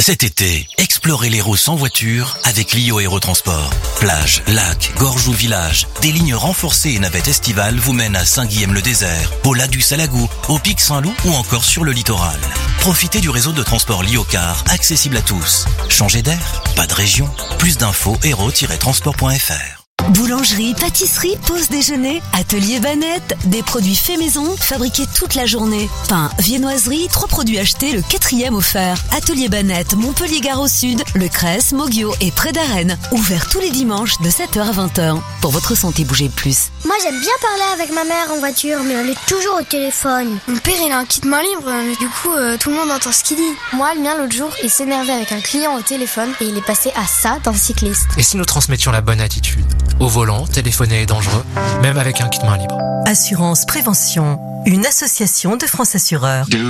Cet été, explorez l'Hérault sans voiture avec Lio Aérotransport. Plage, lac, gorge ou village, des lignes renforcées et navettes estivales vous mènent à Saint-Guilhem-le-Désert, au lac du Salagou, au pic Saint-Loup ou encore sur le littoral. Profitez du réseau de transport Lio-Car, accessible à tous. Changez d'air, pas de région. Plus d'infos, hérault-transport.fr. Boulangerie, pâtisserie, pause déjeuner, atelier Banette, des produits faits maison, fabriqués toute la journée. Pain, viennoiserie, 3 produits achetés, le 4e offert. Atelier Banette, Montpellier-Gare au Sud, Le Cresse, Moguio et près d'Arène. Ouvert tous les dimanches de 7h à 20h. Pour votre santé, bougez plus. Moi j'aime bien parler avec ma mère en voiture, mais elle est toujours au téléphone. Mon père il a un kit main libre, mais du coup tout le monde entend ce qu'il dit. Moi le mien l'autre jour, il s'énervait avec un client au téléphone et il est passé à ça d'un cycliste. Et si nous transmettions la bonne attitude ? Au volant, téléphoner est dangereux, même avec un kit main libre. Assurance Prévention, une association de France Assureurs.